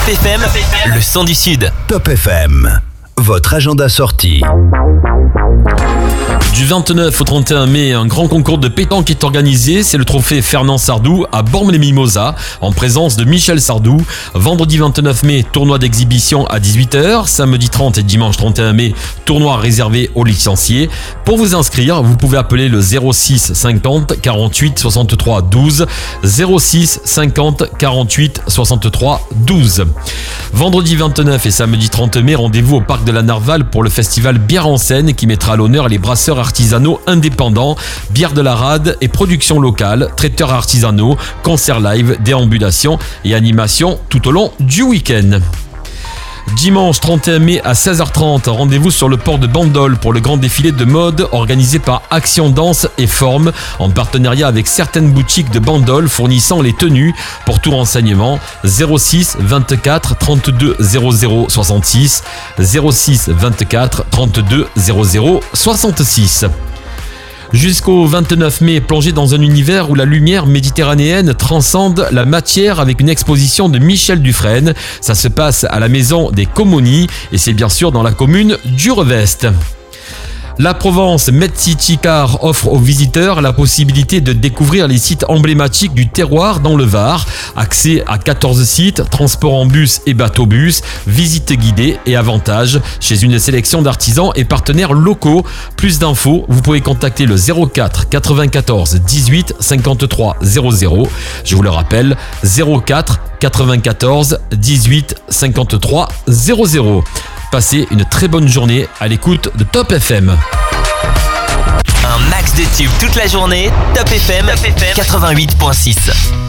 Top FM, le son du Sud. Top FM, votre agenda sortie. Du 29 au 31 mai, un grand concours de pétanque est organisé. C'est le trophée Fernand Sardou à Bormes-les-Mimosas, en présence de Michel Sardou. Vendredi 29 mai, tournoi d'exhibition à 18h. Samedi 30 et dimanche 31 mai, tournoi réservé aux licenciés. Pour vous inscrire, vous pouvez appeler le 06 50 48 63 12. 06 50 48 63 12. Vendredi 29 et samedi 30 mai, rendez-vous au parc de la Narval pour le festival Bière en Seine qui mettra à l'honneur les brasseurs artisanaux indépendants, bière de la rade et production locale, traiteurs artisanaux, concerts live, déambulations et animations tout au long du week-end. Dimanche 31 mai à 16h30, rendez-vous sur le port de Bandol pour le grand défilé de mode organisé par Action Danse et Forme en partenariat avec certaines boutiques de Bandol fournissant les tenues. Pour tout renseignement, 06 24 32 00 66, 06 24 32 00 66. Jusqu'au 29 mai, plongez dans un univers où la lumière méditerranéenne transcende la matière avec une exposition de Michel Dufresne. Ça se passe à la maison des Comonies et c'est bien sûr dans la commune d'Urvest. La Provence MedCity Car offre aux visiteurs la possibilité de découvrir les sites emblématiques du terroir dans le Var. Accès à 14 sites, transport en bus et bateau-bus, visite guidée et avantages chez une sélection d'artisans et partenaires locaux. Plus d'infos, vous pouvez contacter le 04 94 18 53 00. Je vous le rappelle, 04 94 18 53 00. Passez une très bonne journée à l'écoute de Top FM. Un max de tubes toute la journée, Top FM 88.6.